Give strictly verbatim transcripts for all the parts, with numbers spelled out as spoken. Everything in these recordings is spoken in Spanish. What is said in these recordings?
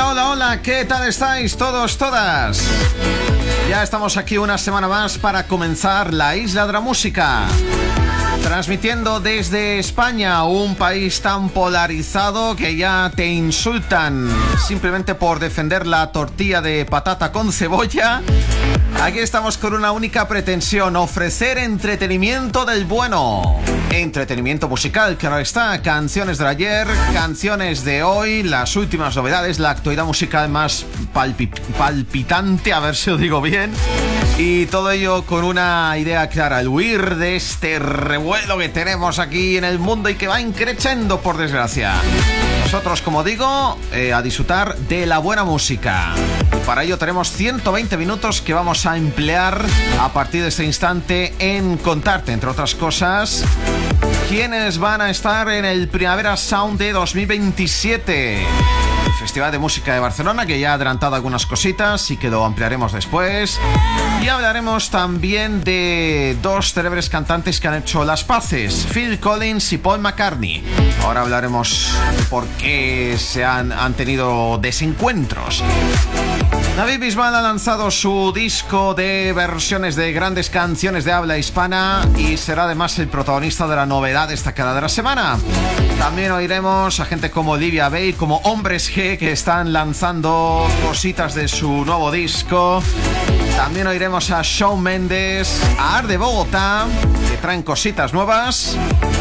Hola, hola, ¿qué tal estáis todos, todas? Ya estamos aquí una semana más para comenzar la Isla de la Música. Transmitiendo desde España, un país tan polarizado que ya te insultan simplemente por defender la tortilla de patata con cebolla. Aquí estamos con una única pretensión: ofrecer entretenimiento del bueno. Entretenimiento musical, claro está, canciones de ayer, canciones de hoy, las últimas novedades, la actualidad musical más palpi- palpitante, a ver si lo digo bien. Y todo ello con una idea clara: el huir de este revuelo que tenemos aquí en el mundo y que va increciendo, por desgracia. Nosotros, como digo, eh, a disfrutar de la buena música. Para ello tenemos ciento veinte minutos que vamos a emplear a partir de este instante en contarte, entre otras cosas, quiénes van a estar en el Primavera Sound de dos mil veintisiete. El Festival de Música de Barcelona, que ya ha adelantado algunas cositas y que lo ampliaremos después. Y hablaremos también de dos célebres cantantes que han hecho las paces: Phil Collins y Paul McCartney. Ahora hablaremos de por qué se han, han tenido desencuentros. David Bisbal ha lanzado su disco de versiones de grandes canciones de habla hispana y será además el protagonista de la novedad destacada de la semana. También oiremos a gente como Olivia Bay, como Hombres G, que están lanzando cositas de su nuevo disco. También oiremos a Shawn Mendes, a Art de Bogotá, que traen cositas nuevas.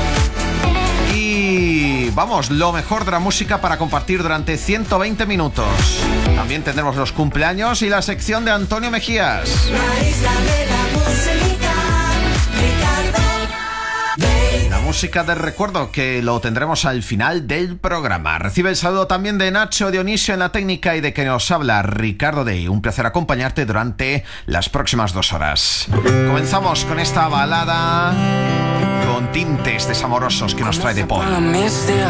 Y vamos, lo mejor de la música para compartir durante ciento veinte minutos. También tendremos los cumpleaños y la sección de Antonio Mejías. La música del recuerdo, que lo tendremos al final del programa. Recibe el saludo también de Nacho Dionisio en la técnica y de que nos habla Ricardo Dey. Un placer acompañarte durante las próximas dos horas. Comenzamos con esta balada con tintes desamorosos que nos trae de Paul.